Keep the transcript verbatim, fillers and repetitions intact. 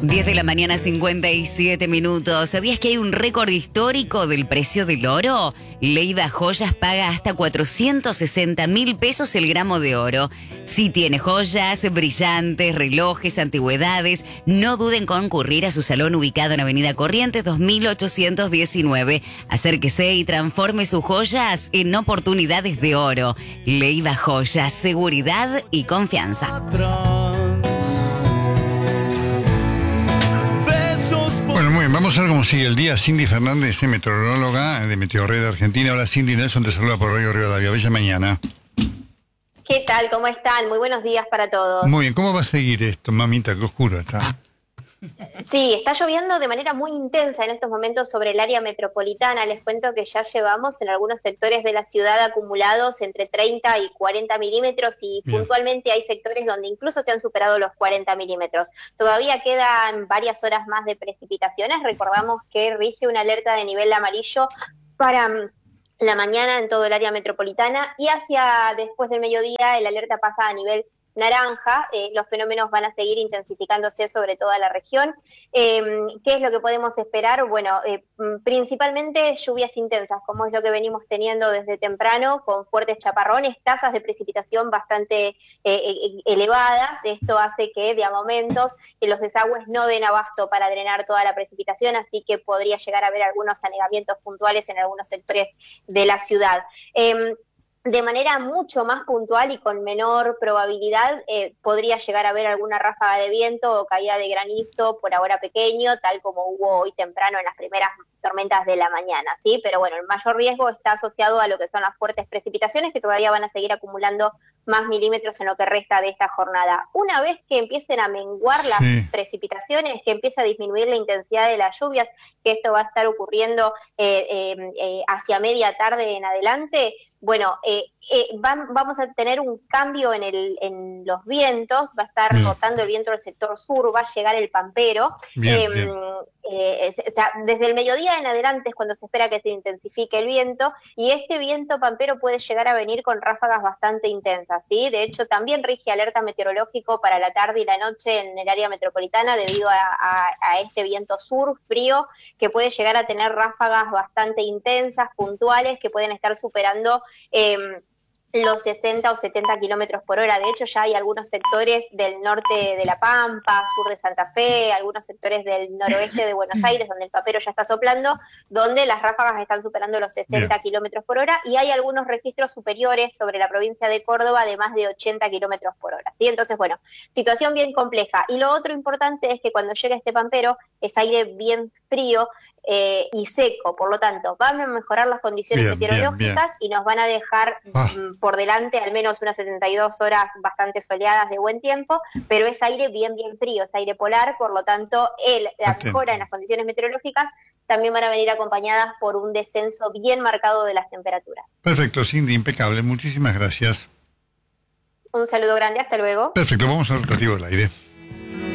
diez de la mañana, cincuenta y siete minutos. ¿Sabías que hay un récord histórico del precio del oro? Leiva Joyas paga hasta cuatrocientos sesenta mil pesos el gramo de oro. Si tiene joyas, brillantes, relojes, antigüedades, no duden en concurrir a su salón ubicado en Avenida Corrientes dos mil ochocientos diecinueve. Acérquese y transforme sus joyas en oportunidades de oro. Leiva Joyas, seguridad y confianza. Bueno, muy bien, vamos a ver cómo sigue el día. Cindy Fernández, meteoróloga de Meteorred Argentina. Hola Cindy, Nelson te saluda por Radio Rivadavia. Bella mañana. ¿Qué tal? ¿Cómo están? Muy buenos días para todos. Muy bien, ¿cómo va a seguir esto, mamita? Qué oscuro está. Sí, está lloviendo de manera muy intensa en estos momentos sobre el área metropolitana. Les cuento que ya llevamos en algunos sectores de la ciudad acumulados entre treinta y cuarenta milímetros y Bien. puntualmente hay sectores donde incluso se han superado los cuarenta milímetros. Todavía quedan varias horas más de precipitaciones. Recordamos que rige una alerta de nivel amarillo para la mañana en todo el área metropolitana y hacia después del mediodía el alerta pasa a nivel naranja. Eh, los fenómenos van a seguir intensificándose sobre toda la región. Eh, ¿Qué es lo que podemos esperar? Bueno, eh, principalmente lluvias intensas, como es lo que venimos teniendo desde temprano, con fuertes chaparrones, tasas de precipitación bastante eh, elevadas. Esto hace que de a momentos que los desagües no den abasto para drenar toda la precipitación, así que podría llegar a haber algunos anegamientos puntuales en algunos sectores de la ciudad. Eh, De manera mucho más puntual y con menor probabilidad, eh, podría llegar a haber alguna ráfaga de viento o caída de granizo, por ahora pequeño, tal como hubo hoy temprano en las primeras tormentas de la mañana, ¿sí? Pero bueno, el mayor riesgo está asociado a lo que son las fuertes precipitaciones, que todavía van a seguir acumulando más milímetros en lo que resta de esta jornada. Una vez que empiecen a menguar las sí. precipitaciones, que empiece a disminuir la intensidad de las lluvias, que esto va a estar ocurriendo eh, eh, eh, hacia media tarde en adelante, bueno, eh, eh, van, vamos a tener un cambio en, el, en los vientos, va a estar bien. rotando el viento del sector sur, va a llegar el pampero. Bien, eh, bien. Eh, o sea, desde el mediodía en adelante es cuando se espera que se intensifique el viento, y este viento pampero puede llegar a venir con ráfagas bastante intensas, ¿sí? De hecho, también rige alerta meteorológico para la tarde y la noche en el área metropolitana debido a, a, a este viento sur frío que puede llegar a tener ráfagas bastante intensas, puntuales, que pueden estar superando Eh, los sesenta o setenta kilómetros por hora. De hecho, ya hay algunos sectores del norte de La Pampa, sur de Santa Fe, algunos sectores del noroeste de Buenos Aires, donde el pampero ya está soplando, donde las ráfagas están superando los sesenta kilómetros por hora, y hay algunos registros superiores sobre la provincia de Córdoba de más de ochenta kilómetros por hora, ¿sí? Entonces, bueno, situación bien compleja. Y lo otro importante es que cuando llegue este pampero es aire bien frío, Eh, y seco, por lo tanto van a mejorar las condiciones bien, meteorológicas bien, bien. y nos van a dejar ah. m, por delante al menos unas setenta y dos horas bastante soleadas de buen tiempo, pero es aire bien bien frío, es aire polar, por lo tanto el, la mejora en las condiciones meteorológicas también van a venir acompañadas por un descenso bien marcado de las temperaturas. Perfecto, Cindy, impecable, muchísimas gracias. Un saludo grande, hasta luego. Perfecto, vamos al rotativo del aire.